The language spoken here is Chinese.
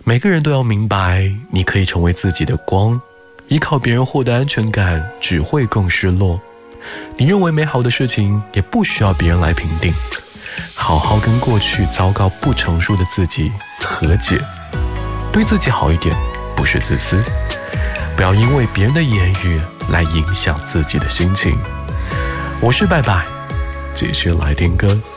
每个人都要明白，你可以成为自己的光，依靠别人获得安全感只会更失落。你认为美好的事情也不需要别人来评定，好好跟过去糟糕不成熟的自己和解，对自己好一点，不是自私，不要因为别人的言语来影响自己的心情。我是拜拜，继续来听歌。